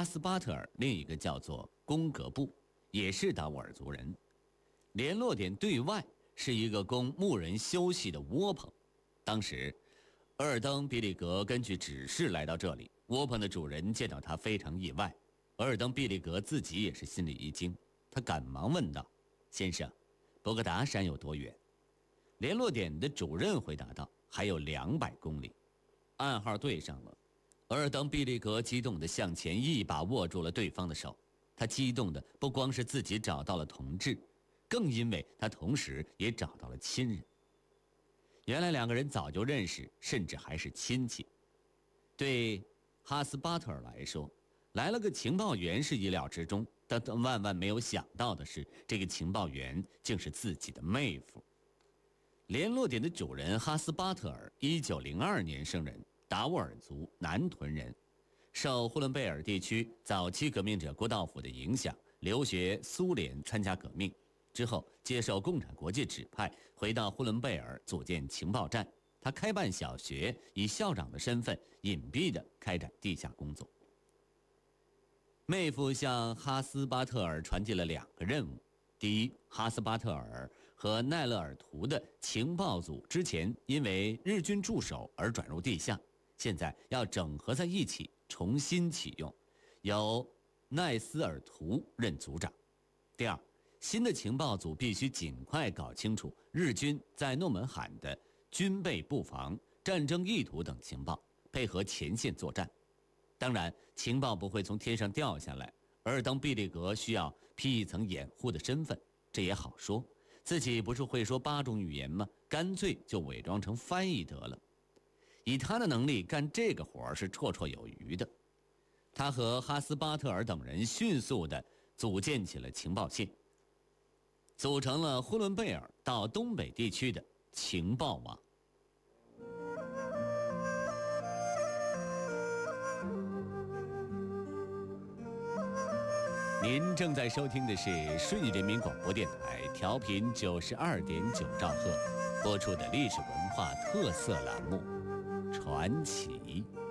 哈斯巴特尔另一个叫做贡格布，也是达斡尔族人。联络点对外是一个供牧人休息的窝棚。当时，额尔登比里格根据指示来到这里，窝棚的主人见到他非常意外，额尔登比里格自己也是心里一惊，他赶忙问道：“先生，博格达山有多远？”联络点的主任回答道：“还有200公里。”暗号对上了，额尔登比利格激动地向前一把握住了对方的手。他激动的不光是自己找到了同志，更因为他同时也找到了亲人。原来2个人早就认识，甚至还是亲戚。对哈斯巴特尔来说，来了个情报员是意料之中，但他万万没有想到的是，这个情报员竟是自己的妹夫。联络点的主人哈斯巴特尔1902年生人，达斡尔族南屯人，受呼伦贝尔地区早期革命者郭道甫的影响，留学苏联参加革命，之后接受共产国际指派，回到呼伦贝尔组建情报站。他开办小学，以校长的身份隐蔽地开展地下工作。妹夫向哈斯巴特尔传递了2个任务。第一，哈斯巴特尔和奈勒尔图的情报组之前因为日军驻守而转入地下，现在要整合在一起，重新启用，由奈斯尔图任组长。第二，新的情报组必须尽快搞清楚日军在诺门罕的军备布防、战争意图等情报，配合前线作战。当然，情报不会从天上掉下来，额尔登比利格需要披一层掩护的身份，这也好说，自己不是会说8种语言吗？干脆就伪装成翻译得了。以他的能力干这个活是绰绰有余的。他和哈斯巴特尔等人迅速地组建起了情报线，组成了呼伦贝尔到东北地区的情报网。您正在收听的是顺义人民广播电台，调频92.9兆赫，播出的历史文化特色栏目《传奇》。